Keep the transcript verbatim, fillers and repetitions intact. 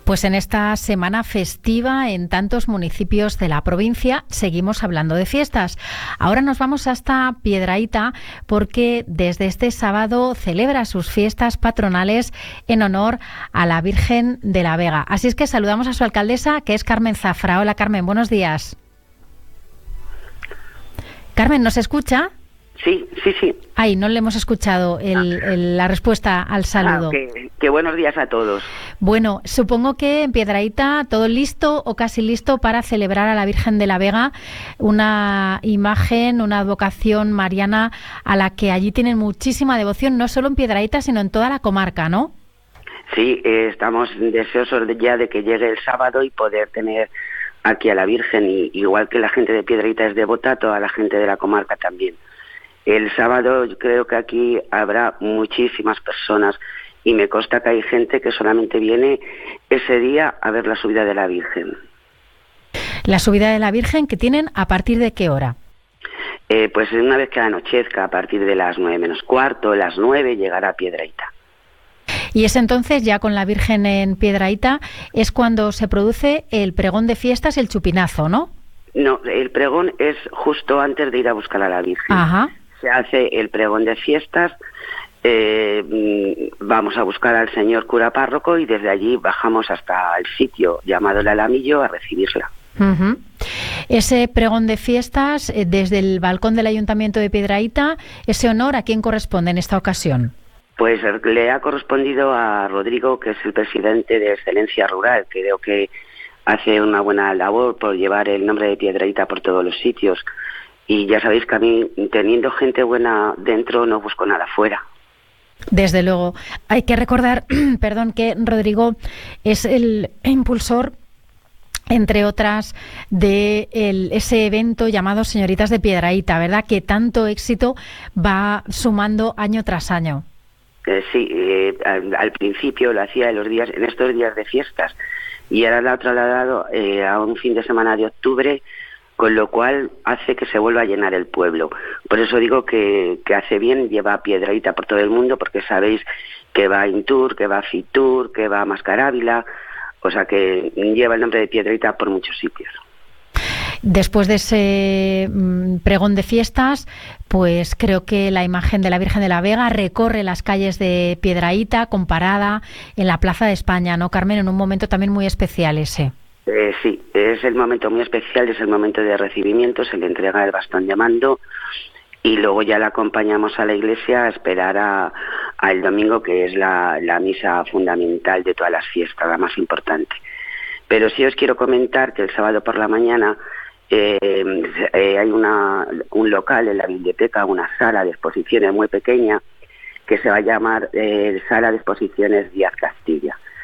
Pues en esta semana festiva en tantos municipios de la provincia seguimos hablando de fiestas. Ahora nos vamos hasta Piedrahíta porque desde este sábado celebra sus fiestas patronales en honor a la Virgen de la Vega. Así es que saludamos a su alcaldesa, que es Carmen Zafra. Hola Carmen, buenos días. Carmen, ¿nos escucha? Sí, sí, sí. Ay, no le hemos escuchado el, el, la respuesta al saludo. Ah, que, que buenos días a todos. Bueno, supongo que en Piedrahíta todo listo o casi listo para celebrar a la Virgen de la Vega, una imagen, una advocación mariana a la que allí tienen muchísima devoción, no solo en Piedrahíta, sino en toda la comarca, ¿no? Sí, eh, estamos deseosos de ya de que llegue el sábado y poder tener aquí a la Virgen, y igual que la gente de Piedrahíta es devota, toda la gente de la comarca también. El sábado yo creo que aquí habrá muchísimas personas y me consta que hay gente que solamente viene ese día a ver la subida de la Virgen. La subida de la Virgen, ¿que tienen a partir de qué hora? Eh, pues una vez que anochezca, a partir de las nueve menos cuarto, las nueve, llegará a Piedrahíta. Y es entonces, ya con la Virgen en Piedrahíta, es cuando se produce el pregón de fiestas, el chupinazo, ¿no? No, el pregón es justo antes de ir a buscar a la Virgen. Ajá. Se hace el pregón de fiestas, eh, vamos a buscar al señor cura párroco y desde allí bajamos hasta el sitio llamado el Alamillo a recibirla. Uh-huh. Ese pregón de fiestas, eh, desde el balcón del Ayuntamiento de Piedrahíta, ¿ese honor a quién corresponde en esta ocasión? Pues le ha correspondido a Rodrigo, que es el presidente de Excelencia Rural, que creo que hace una buena labor por llevar el nombre de Piedrahíta por todos los sitios. Y ya sabéis que a mí, teniendo gente buena dentro, no busco nada fuera. Desde luego. Hay que recordar, perdón, que Rodrigo es el impulsor, entre otras, de el, ese evento llamado Señoritas de Piedrahíta, ¿verdad? Que tanto éxito va sumando año tras año. Eh, sí, eh, al, al principio lo hacía en los días, en estos días de fiestas, y ahora lo ha trasladado eh, a un fin de semana de octubre, con lo cual hace que se vuelva a llenar el pueblo. Por eso digo que, que hace bien, lleva a Piedrahíta por todo el mundo, porque sabéis que va a Intur, que va a Fitur, que va a Mascarávila, o sea que lleva el nombre de Piedrahíta por muchos sitios. Después de ese mm, pregón de fiestas, pues creo que la imagen de la Virgen de la Vega recorre las calles de Piedrahíta con parada en la Plaza de España, ¿no, Carmen? En un momento también muy especial ese. Eh, sí, es el momento muy especial, es el momento de recibimiento, se le entrega el bastón de mando y luego ya la acompañamos a la iglesia a esperar a, a el domingo, que es la, la misa fundamental de todas las fiestas, la más importante. Pero sí os quiero comentar que el sábado por la mañana eh, eh, hay una, un local en la biblioteca, una sala de exposiciones muy pequeña, que se va a llamar eh, Sala de Exposiciones Díaz Castilla.